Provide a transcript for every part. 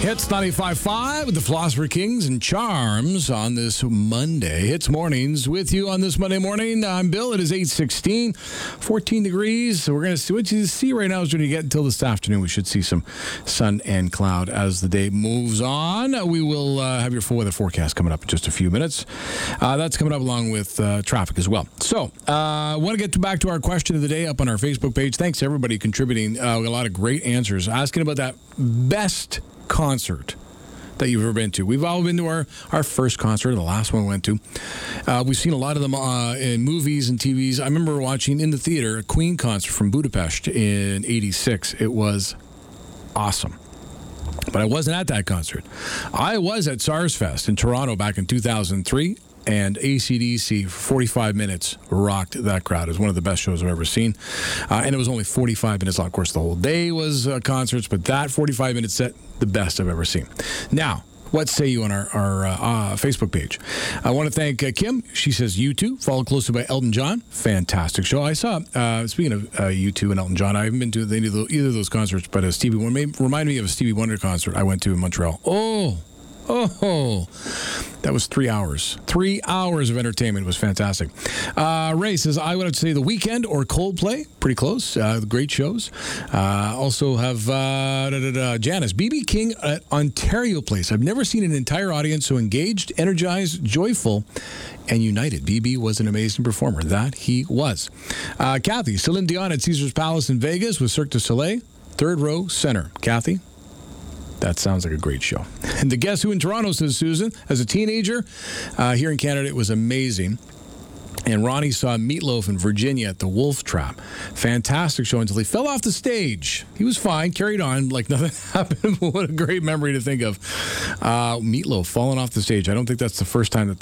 Hits 95.5 with the Philosopher Kings and Charms on this Monday. Hits mornings with you on this Monday morning. I'm Bill. It is 8:16, 14 degrees. So we're going to see what you see right now is when you get until this afternoon. We should see some sun and cloud as the day moves on. We will have your full weather forecast coming up in just a few minutes. That's coming up along with traffic as well. So I want to get back to our question of the day up on our Facebook page. Thanks to everybody contributing. A lot of great answers. Asking about that best concert that you've ever been to. We've all been to our first concert, the last one we went to. We've seen a lot of them in movies and TVs. I remember watching in the theater a Queen concert from Budapest in 86. It was awesome. But I wasn't at that concert. I was at SARS Fest in Toronto back in 2003. And AC/DC, 45 minutes, rocked that crowd. It was one of the best shows I've ever seen. And it was only 45 minutes long. Of course, the whole day was concerts, but that 45-minute set, the best I've ever seen. Now, what say you on our Facebook page? I want to thank Kim. She says U2, followed closely by Elton John. Fantastic show. I saw, speaking of U2 and Elton John, I haven't been to either of those concerts, but Stevie Wonder reminded me of a Stevie Wonder concert I went to in Montreal. Oh, that was 3 hours. 3 hours of entertainment. It was fantastic. Ray says, I would have to say The Weeknd or Coldplay. Pretty close. Great shows. Also have Janice, B.B. King at Ontario Place. I've never seen an entire audience so engaged, energized, joyful, and united. B.B. was an amazing performer. That he was. Kathy, Celine Dion at Caesar's Palace in Vegas with Cirque du Soleil. Third row center. Kathy? That sounds like a great show. And the Guess Who in Toronto, says Susan, as a teenager, here in Canada, it was amazing. And Ronnie saw Meatloaf in Virginia at the Wolf Trap. Fantastic show until he fell off the stage. He was fine, carried on like nothing happened. What a great memory to think of. Meatloaf falling off the stage. I don't think that's the first time that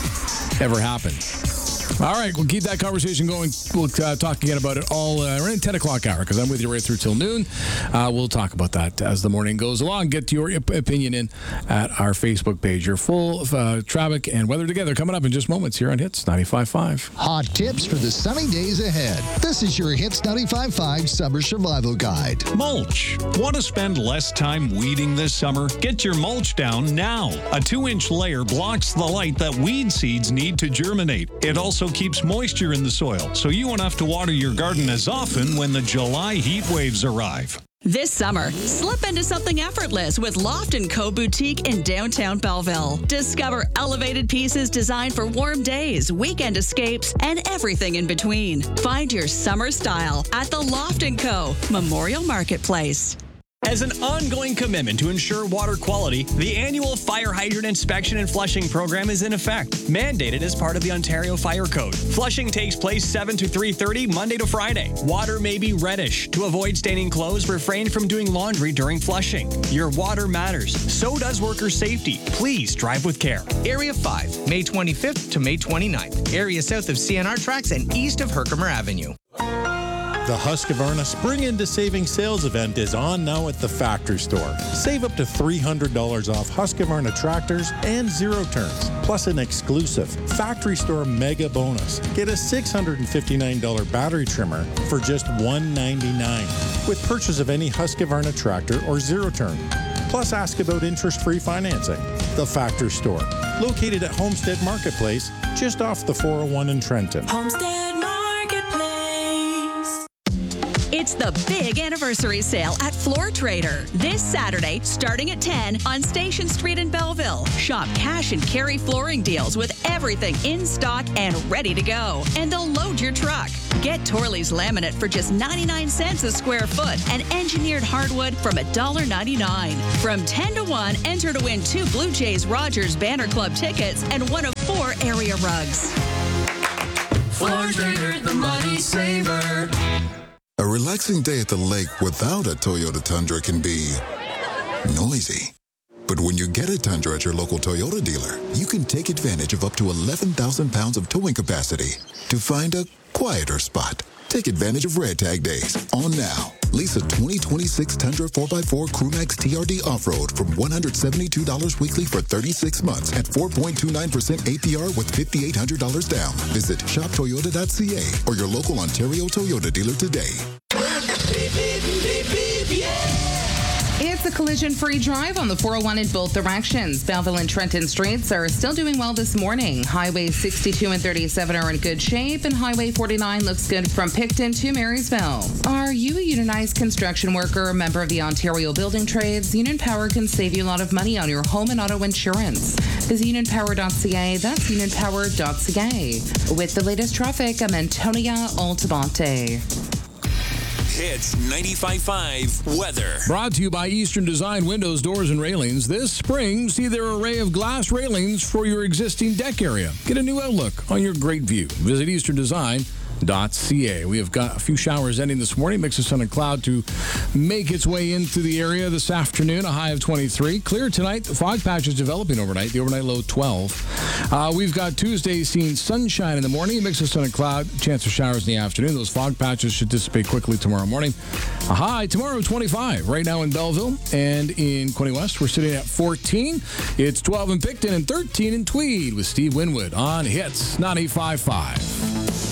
has ever happened. All right, we'll keep that conversation going. We'll talk again about it all right in 10 o'clock hour, because I'm with you right through till noon. We'll talk about that as the morning goes along. Get your opinion in at our Facebook page. Your full traffic and weather together coming up in just moments here on Hits 95.5. Hot tips for the sunny days ahead. This is your Hits 95.5 Summer Survival Guide. Mulch. Want to spend less time weeding this summer? Get your mulch down now. A 2-inch layer blocks the light that weed seeds need to germinate. It also keeps moisture in the soil, so you won't have to water your garden as often when the July heat waves arrive. This summer, slip into something effortless with Loft & Co. Boutique in downtown Belleville. Discover elevated pieces designed for warm days, weekend escapes, and everything in between. Find your summer style at the Loft & Co. Memorial Marketplace. As an ongoing commitment to ensure water quality, the annual fire hydrant inspection and flushing program is in effect, mandated as part of the Ontario Fire Code. Flushing takes place 7 to 3:30 Monday to Friday. Water may be reddish. To avoid staining clothes, refrain from doing laundry during flushing. Your water matters. So does worker safety. Please drive with care. Area 5, May 25th to May 29th. Area south of CNR tracks and east of Herkimer Avenue. The Husqvarna Spring Into Savings Sales event is on now at the Factory Store. Save up to $300 off Husqvarna tractors and zero turns, plus an exclusive Factory Store mega bonus. Get a $659 battery trimmer for just $199 with purchase of any Husqvarna tractor or zero turn. Plus, ask about interest-free financing. The Factory Store, located at Homestead Marketplace, just off the 401 in Trenton. Homestead Marketplace. It's the big anniversary sale at Floor Trader. This Saturday, starting at 10 on Station Street in Belleville. Shop cash and carry flooring deals with everything in stock and ready to go. And they'll load your truck. Get Torley's laminate for just 99 cents a square foot and engineered hardwood from $1.99. From 10 to 1, enter to win 2 Blue Jays Rogers Banner Club tickets and 1 of 4 area rugs. Floor Trader, the money saver. A relaxing day at the lake without a Toyota Tundra can be noisy. But when you get a Tundra at your local Toyota dealer, you can take advantage of up to 11,000 pounds of towing capacity to find a quieter spot. Take advantage of Red Tag Days on now. Lease a 2026 Tundra 4x4 Crewmax TRD Off-Road from $172 weekly for 36 months at 4.29% APR with $5,800 down. Visit shoptoyota.ca or your local Ontario Toyota dealer today. It's It's a collision-free drive on the 401 in both directions. Belleville and Trenton streets are still doing well this morning. Highway 62 and 37 are in good shape, and Highway 49 looks good from Picton to Marysville. Are you a unionized construction worker, a member of the Ontario Building Trades? Union Power can save you a lot of money on your home and auto insurance. Visit unionpower.ca. That's unionpower.ca. With the latest traffic, I'm Antonia Altamonte. Hits 95.5 weather. Brought to you by Eastern Design Windows, Doors, and Railings. This spring, see their array of glass railings for your existing deck area. Get a new outlook on your great view. Visit easterndesign.ca. We have got a few showers ending this morning. Mix of sun and cloud to make its way into the area this afternoon. A high of 23. Clear tonight. The fog patch is developing overnight. The overnight low 12. We've got Tuesday seeing sunshine in the morning. Mix of sun and cloud. Chance of showers in the afternoon. Those fog patches should dissipate quickly tomorrow morning. A high tomorrow 25. Right now in Belleville and in Quinte West, we're sitting at 14. It's 12 in Picton and 13 in Tweed with Steve Winwood on Hits 95.5.